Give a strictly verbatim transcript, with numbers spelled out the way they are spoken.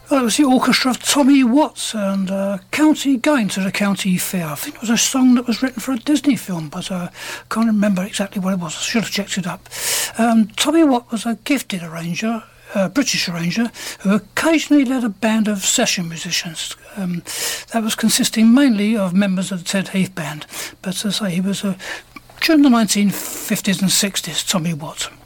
Well, it was the orchestra of Tommy Watts and uh, County Going to the County Fair. I think it was a song that was written for a Disney film, but I uh, can't remember exactly what it was. I should have checked it up. Um, Tommy Watt was a gifted arranger, a British arranger, who occasionally led a band of session musicians. Um, that was consisting mainly of members of the Ted Heath Band. But as I say, he was a, during the nineteen fifties and sixties, Tommy Watt.